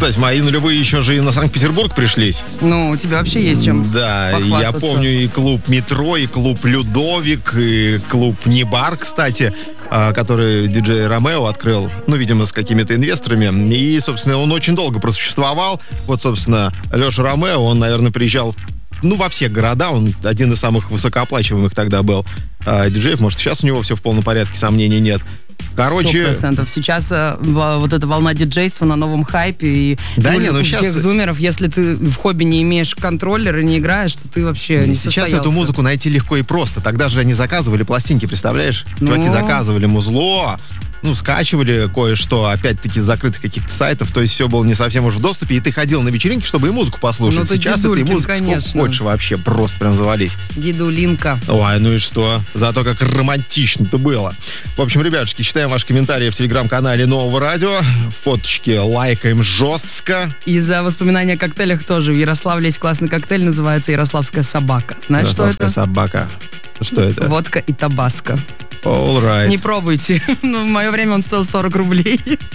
Кстати, мои нулевые еще же и на Санкт-Петербург пришлись. Ну, у тебя вообще есть чем Да, я похвастаться. помню и клуб «Метро», и клуб «Людовик», и клуб «Небар», кстати, который диджей Ромео открыл, ну, видимо, с какими-то инвесторами. И, собственно, он очень долго просуществовал. Вот, собственно, Леша Ромео, он, наверное, приезжал во все города. Он один из самых высокооплачиваемых тогда был диджеев. Может, сейчас у него все в полном порядке, сомнений нет. Короче... 100%. Сейчас вот эта волна диджейства на новом хайпе. И Да, у сейчас... всех зумеров, если ты в хобби не имеешь контроллера, не играешь, то ты вообще не Сейчас состоялся. эту музыку найти легко и просто. Тогда же они заказывали пластинки, представляешь? Чуваки заказывали музло, скачивали кое-что, опять-таки, с закрытых каких-то сайтов, то есть все было не совсем уже в доступе, и ты ходил на вечеринки, чтобы и музыку послушать. Сейчас этой музыки сколько хочешь вообще, просто прям завались. Дедулинка. Ой, ну и что? Зато как романтично-то было. В общем, ребятушки, читаем ваши комментарии в телеграм-канале Нового Радио. Фоточки лайкаем жестко. И за воспоминания о коктейлях тоже. В Ярославле есть классный коктейль, называется «Ярославская собака». Знаешь, что это? Ярославская собака. Что это? Водка и табаско. All right. Не пробуйте. В мое время он стоил 40 рублей.